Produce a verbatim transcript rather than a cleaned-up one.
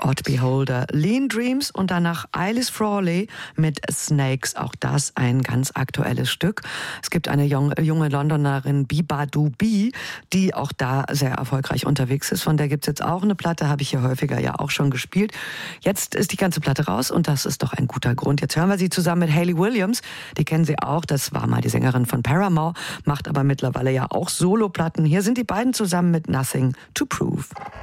Odd Beholder, Lean Dreams und danach Eilish Frawley mit Snakes. Auch das ein ganz aktuelles Stück. Es gibt eine junge Londonerin, Bibadoo B, die auch da sehr erfolgreich unterwegs ist. Von der gibt's jetzt auch eine Platte, habe ich hier häufiger ja auch schon gespielt. Jetzt ist die ganze Platte raus und das ist doch ein guter Grund. Jetzt hören wir sie zusammen mit Hayley Williams. Die kennen Sie auch, das war mal die Sängerin von Paramore, macht aber mittlerweile ja auch Soloplatten. Hier sind die beiden zusammen mit Nothing to Prove.